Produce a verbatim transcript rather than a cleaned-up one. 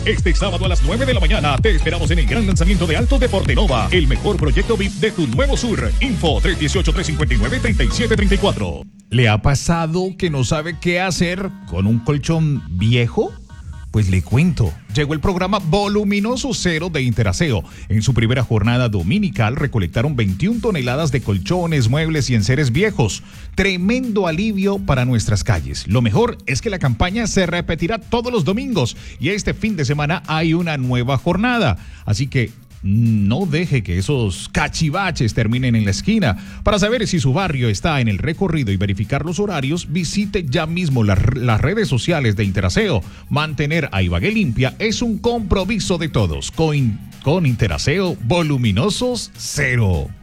Este sábado a las nueve de la mañana te esperamos en el gran lanzamiento de Altos de Portenova, el mejor proyecto V I P de tu nuevo sur. Info tres uno ocho, tres cinco nueve, tres siete tres cuatro. ¿Le ha pasado que no sabe qué hacer con un colchón viejo? Pues le cuento, llegó el programa Voluminoso Cero de Interaseo. En su primera jornada dominical recolectaron veintiuna toneladas de colchones, muebles y enseres viejos. Tremendo alivio para nuestras calles. Lo mejor es que la campaña se repetirá todos los domingos y este fin de semana hay una nueva jornada. Así que no deje que esos cachivaches terminen en la esquina. Para saber si su barrio está en el recorrido y verificar los horarios, visite ya mismo las, las redes sociales de Interaseo. Mantener a Ibagué limpia es un compromiso de todos. Con, con Interaseo, Voluminosos Cero.